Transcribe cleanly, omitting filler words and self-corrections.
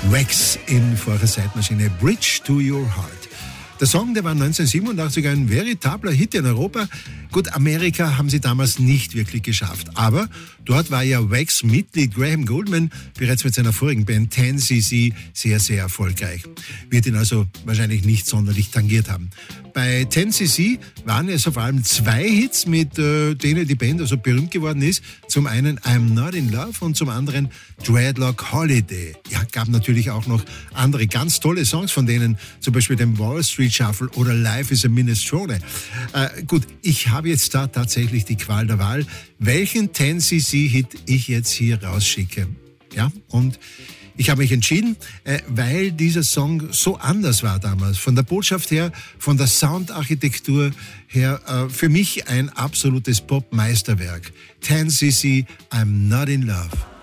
Wax in vorher Zeitmaschine, Bridge to Your Heart. Der Song, der war 1987 ein veritabler Hit in Europa. Gut, Amerika haben sie damals nicht wirklich geschafft. Aber dort war ja Wax-Mitglied Graham Gouldman bereits mit seiner vorigen Band 10cc sehr, sehr erfolgreich. Wird ihn also wahrscheinlich nicht sonderlich tangiert haben. Bei 10cc waren es vor allem 2 Hits, mit denen die Band also berühmt geworden ist. Zum einen I'm Not in Love und zum anderen Dreadlock Holiday. Ja, gab natürlich auch noch andere ganz tolle Songs von denen, zum Beispiel den Wall Street Shuffle oder Life is a Minestrone. Gut, ich habe jetzt da tatsächlich die Qual der Wahl, welchen 10cc-Hit ich jetzt hier rausschicke. Ja, und ich habe mich entschieden, weil dieser Song so anders war damals. Von der Botschaft her, von der Soundarchitektur her, für mich ein absolutes Pop-Meisterwerk. 10cc, I'm Not in Love.